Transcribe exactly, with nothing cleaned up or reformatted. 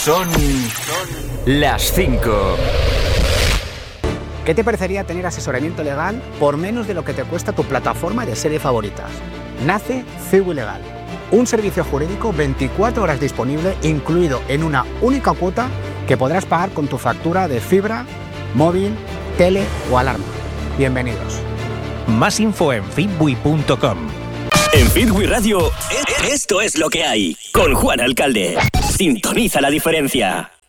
Son las cinco. ¿Qué te parecería tener asesoramiento legal por menos de lo que te cuesta tu plataforma de series favoritas? Nace Ciwi Legal, un servicio jurídico veinticuatro horas disponible, incluido en una única cuota que podrás pagar con tu factura de fibra, móvil, tele o alarma. Bienvenidos. Más info en fitwi punto com. En Fitwi Radio, esto es lo que hay. Con Juan Alcalde. Sintoniza la diferencia.